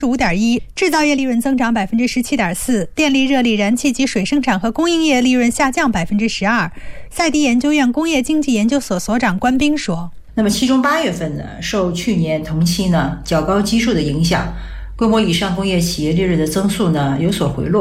5.1%，制造业利润增长17.4%，电力、热力、燃气及水生产和供应业利润下降12%。赛迪研究院工业经济研究所所长关斌说：“ 那么其中8月份呢，受去年同期呢较高基数的影响，规模以上工业企业利润的增速呢有所回落。